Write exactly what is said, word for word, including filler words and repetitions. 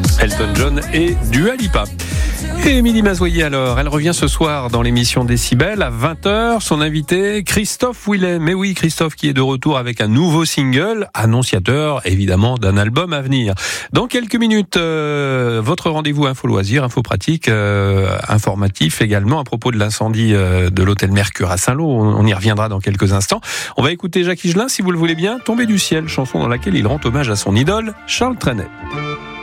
Elton John et Dua Lipa. Et Émilie Mazoyer alors, elle revient ce soir dans l'émission Décibel à vingt heures. Son invité, Christophe Willem. Mais oui, Christophe qui est de retour avec un nouveau single, annonciateur évidemment d'un album à venir. Dans quelques minutes, euh, votre rendez-vous info loisirs, info pratique, euh, informatif également à propos de l'incendie euh, de l'hôtel Mercure à Saint-Lô. On, on y reviendra dans quelques instants. On va écouter Jacques Higelin, si vous le voulez bien, Tomber du ciel, chanson dans laquelle il rend hommage à son idole, Charles Trenet.